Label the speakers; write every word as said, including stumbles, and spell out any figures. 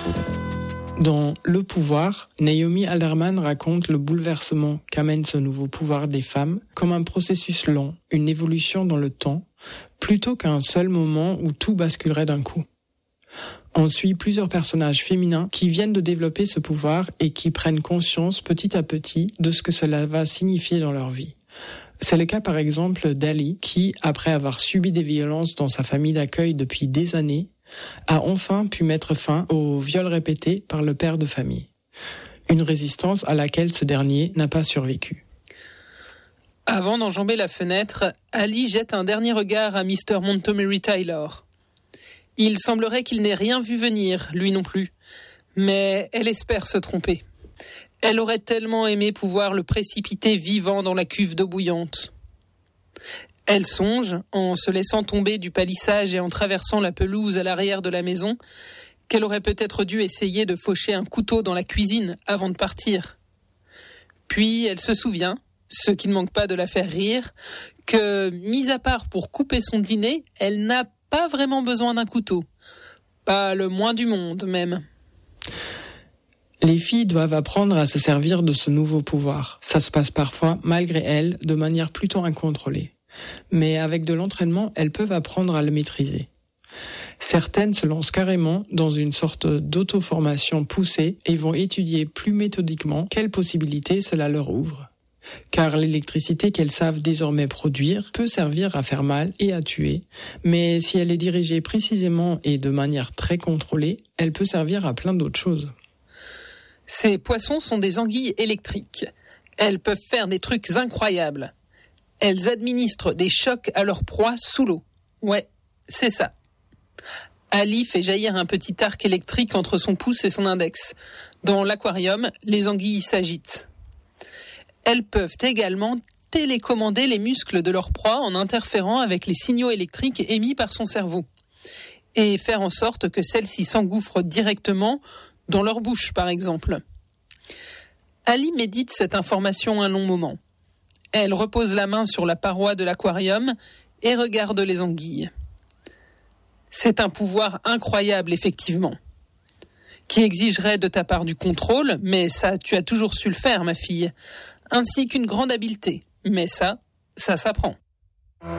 Speaker 1: Dans Le pouvoir, Naomi Alderman raconte le bouleversement qu'amène ce nouveau pouvoir des femmes comme un processus lent, une évolution dans le temps, plutôt qu'un seul moment où tout basculerait d'un coup. On suit plusieurs personnages féminins qui viennent de développer ce pouvoir et qui prennent conscience petit à petit de ce que cela va signifier dans leur vie. C'est le cas par exemple d'Ali qui, après avoir subi des violences dans sa famille d'accueil depuis des années, a enfin pu mettre fin aux viols répétés par le père de famille. Une résistance à laquelle ce dernier n'a pas survécu.
Speaker 2: Avant d'enjamber la fenêtre, Ali jette un dernier regard à mister Montgomery Taylor. Il semblerait qu'il n'ait rien vu venir, lui non plus. Mais elle espère se tromper. Elle aurait tellement aimé pouvoir le précipiter vivant dans la cuve d'eau bouillante. Elle songe, en se laissant tomber du palissage et en traversant la pelouse à l'arrière de la maison, qu'elle aurait peut-être dû essayer de faucher un couteau dans la cuisine avant de partir. Puis elle se souvient, ce qui ne manque pas de la faire rire, que, mis à part pour couper son dîner, elle n'a pas vraiment besoin d'un couteau. Pas le moins du monde, même.
Speaker 1: Les filles doivent apprendre à se servir de ce nouveau pouvoir. Ça se passe parfois, malgré elles, de manière plutôt incontrôlée. Mais avec de l'entraînement, elles peuvent apprendre à le maîtriser. Certaines se lancent carrément dans une sorte d'auto-formation poussée et vont étudier plus méthodiquement quelles possibilités cela leur ouvre. Car l'électricité qu'elles savent désormais produire peut servir à faire mal et à tuer, mais si elle est dirigée précisément et de manière très contrôlée, elle peut servir à plein d'autres choses.
Speaker 2: Ces poissons sont des anguilles électriques. Elles peuvent faire des trucs incroyables. Elles administrent des chocs à leur proie sous l'eau. Ouais, c'est ça. Ali fait jaillir un petit arc électrique entre son pouce et son index. Dans l'aquarium, les anguilles s'agitent. Elles peuvent également télécommander les muscles de leur proie en interférant avec les signaux électriques émis par son cerveau et faire en sorte que celles-ci s'engouffrent directement dans leur bouche, par exemple. Ali médite cette information un long moment. Elle repose la main sur la paroi de l'aquarium et regarde les anguilles. C'est un pouvoir incroyable, effectivement, qui exigerait de ta part du contrôle, mais ça, tu as toujours su le faire, ma fille, ainsi qu'une grande habileté. Mais ça, ça s'apprend.